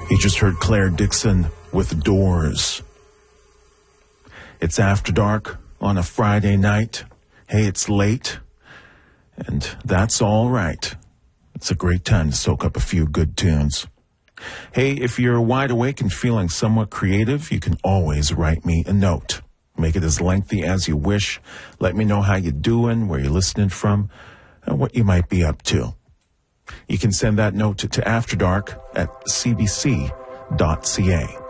You just heard Claire Dixon with Doors. It's After Dark on a Friday night. Hey, it's late, and that's all right. It's a great time to soak up a few good tunes. Hey, if you're wide awake and feeling somewhat creative, you can always write me a note. Make it as lengthy as you wish. Let me know how you're doing, where you're listening from, and what you might be up to. You can send that note to After Dark at cbc.ca.